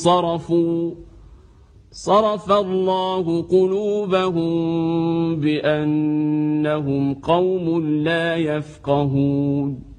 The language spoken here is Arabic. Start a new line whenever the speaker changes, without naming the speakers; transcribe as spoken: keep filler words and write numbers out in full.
صرفوا صرف الله قلوبهم بأنهم قوم لا يفقهون